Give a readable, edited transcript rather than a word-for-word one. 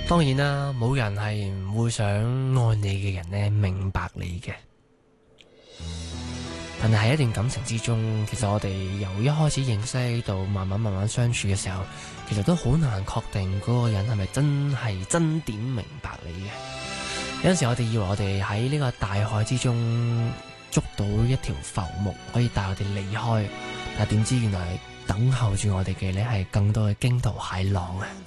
當然啦，冇人係唔會想愛你嘅人呢明白你嘅。但係喺一段感情之中，其實我哋由一開始認識到慢慢相處嘅時候，其實都好難確定嗰個人係咪真係真點明白你嘅。有陣時我哋以為我哋喺呢個大海之中捉到一條浮木，可以帶我哋離開，但係點知原來等候住我哋嘅呢係更多嘅驚濤駭浪啊！